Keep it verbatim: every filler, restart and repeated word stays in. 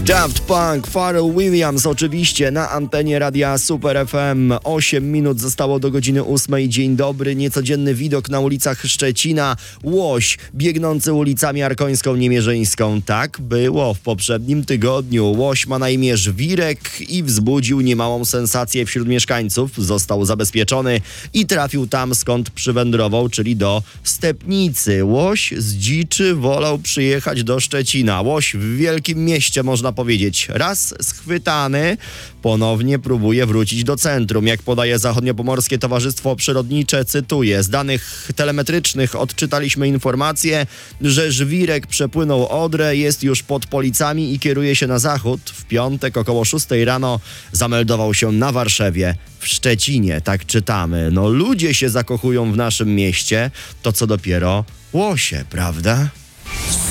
Daft Punk, Pharrell Williams oczywiście na antenie Radia Super F M. osiem minut zostało do godziny ósmej. Dzień dobry. Niecodzienny widok na ulicach Szczecina. Łoś biegnący ulicami Arkońską-Niemierzyńską. Tak było w poprzednim tygodniu. Łoś ma na imię Żwirek i wzbudził niemałą sensację wśród mieszkańców. Został zabezpieczony i trafił tam, skąd przywędrował, czyli do Stepnicy. Łoś z dziczy wolał przyjechać do Szczecina. Łoś w wielkim mieście, można powiedzieć. Raz schwytany, ponownie próbuje wrócić do centrum. Jak podaje Zachodniopomorskie Towarzystwo Przyrodnicze, cytuję: z danych telemetrycznych odczytaliśmy informację, że Żwirek przepłynął Odrę, jest już pod Policami i kieruje się na zachód. W piątek około szóstej rano zameldował się na Warszawie. W Szczecinie, tak czytamy. No ludzie się zakochują w naszym mieście, to co dopiero łosie, prawda?